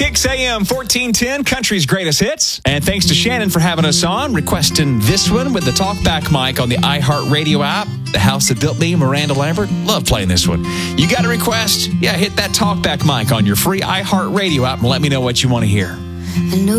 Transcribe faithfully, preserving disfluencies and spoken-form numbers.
Kicks A M fourteen ten, country's greatest hits. And thanks to Shannon for having us on, requesting this one with the talkback mic on the iHeartRadio app. The House That Built Me, Miranda Lambert. Love playing this one. You got a request? Yeah, hit that talkback mic on your free iHeartRadio app and let me know what you want to hear. I know